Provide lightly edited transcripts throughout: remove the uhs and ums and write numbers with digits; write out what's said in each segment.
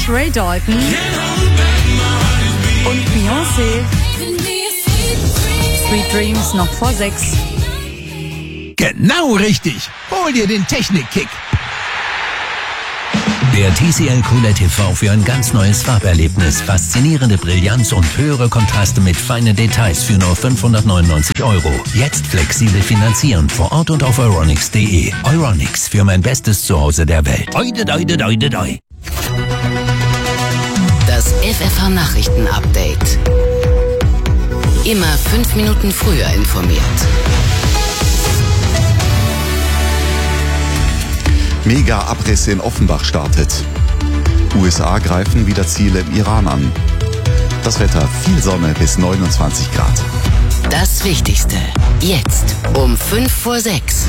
und Ray Dalton und Beyoncé. Sweet Dreams noch vor 6. Genau richtig. Hol dir den Technik-Kick. Der TCL QLED TV für ein ganz neues Farberlebnis, faszinierende Brillanz und höhere Kontraste mit feinen Details für nur 599 €. Jetzt flexibel finanzieren vor Ort und auf euronics.de. Euronics, für mein bestes Zuhause der Welt. Oide, doide, doide, doi. Das FFH Nachrichten-Update. Immer 5 Minuten früher informiert. Mega-Abriss in Offenbach startet. USA greifen wieder Ziele im Iran an. Das Wetter, viel Sonne bis 29 Grad. Das Wichtigste. Jetzt um 5 vor 6.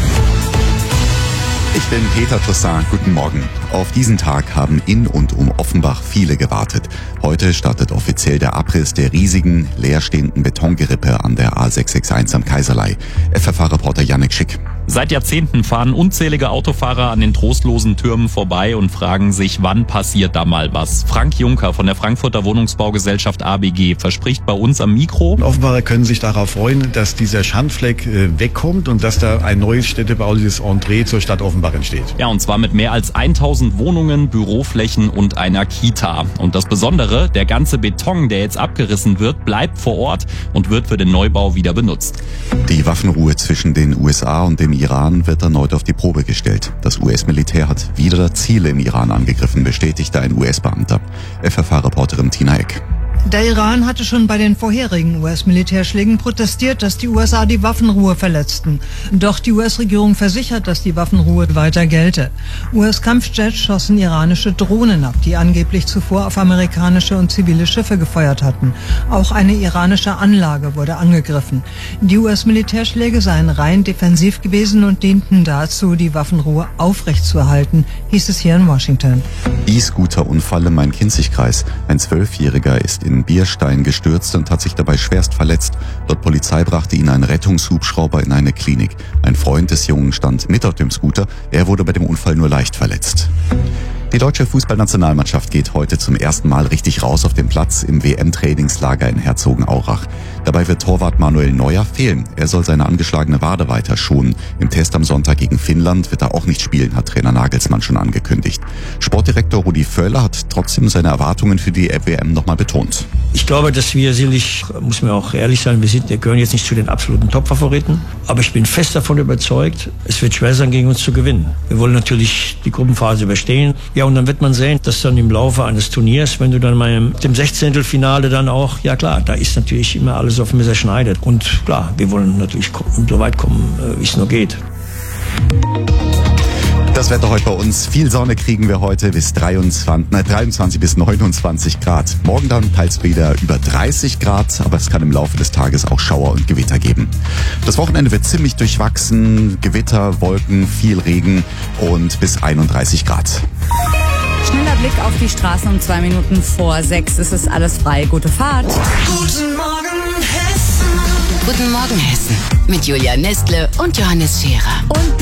Ich bin Peter Toussaint, guten Morgen. Auf diesen Tag haben in und um Offenbach viele gewartet. Heute startet offiziell der Abriss der riesigen, leerstehenden Betongerippe an der A661 am Kaiserlei. FFH-Reporter Jannik Schick. Seit Jahrzehnten fahren unzählige Autofahrer an den trostlosen Türmen vorbei und fragen sich, wann passiert da mal was. Frank Juncker von der Frankfurter Wohnungsbaugesellschaft ABG verspricht bei uns am Mikro: Offenbarer können sich darauf freuen, dass dieser Schandfleck wegkommt und dass da ein neues städtebauliches Entree zur Stadt Offenbach entsteht. Ja, und zwar mit mehr als 1000 Wohnungen, Büroflächen und einer Kita. Und das Besondere, der ganze Beton, der jetzt abgerissen wird, bleibt vor Ort und wird für den Neubau wieder benutzt. Die Waffenruhe zwischen den USA und dem Iran wird erneut auf die Probe gestellt. Das US-Militär hat wieder Ziele im Iran angegriffen, bestätigte ein US-Beamter. FFH-Reporterin Tina Eck. Der Iran hatte schon bei den vorherigen US-Militärschlägen protestiert, dass die USA die Waffenruhe verletzten. Doch die US-Regierung versichert, dass die Waffenruhe weiter gelte. US-Kampfjets schossen iranische Drohnen ab, die angeblich zuvor auf amerikanische und zivile Schiffe gefeuert hatten. Auch eine iranische Anlage wurde angegriffen. Die US-Militärschläge seien rein defensiv gewesen und dienten dazu, die Waffenruhe aufrechtzuerhalten, hieß es hier in Washington. E-Scooter-Unfall im Main-Kinzig-Kreis. Ein 12-Jähriger ist in Bierstein gestürzt und hat sich dabei schwerst verletzt. Laut Polizei brachte ihn ein Rettungshubschrauber in eine Klinik. Ein Freund des Jungen stand mit auf dem Scooter. Er wurde bei dem Unfall nur leicht verletzt. Die deutsche Fußballnationalmannschaft geht heute zum ersten Mal richtig raus auf den Platz im WM-Trainingslager in Herzogenaurach. Dabei wird Torwart Manuel Neuer fehlen. Er soll seine angeschlagene Wade weiter schonen. Im Test am Sonntag gegen Finnland wird er auch nicht spielen, hat Trainer Nagelsmann schon angekündigt. Sportdirektor Rudi Völler hat trotzdem seine Erwartungen für die WM nochmal betont. Ich glaube, dass wir sicherlich, muss man auch ehrlich sein, wir gehören jetzt nicht zu den absoluten Top-Favoriten. Aber ich bin fest davon überzeugt, es wird schwer sein, gegen uns zu gewinnen. Wir wollen natürlich die Gruppenphase überstehen. Ja, und dann wird man sehen, dass dann im Laufe eines Turniers, wenn du dann mal im 16. dann auch, ja klar, da ist natürlich immer alles auf dem Messer schneidet. Und klar, wir wollen natürlich so weit kommen, wie es nur geht. Das Wetter heute bei uns. Viel Sonne kriegen wir heute bis 23 bis 29 Grad. Morgen dann teils wieder über 30 Grad, aber es kann im Laufe des Tages auch Schauer und Gewitter geben. Das Wochenende wird ziemlich durchwachsen. Gewitter, Wolken, viel Regen und bis 31 Grad. Schneller Blick auf die Straßen um 2 Minuten vor 6. Es ist alles frei. Gute Fahrt. Guten Morgen, Hessen. Guten Morgen, Hessen. Mit Julia Nestle und Johannes Scherer. Und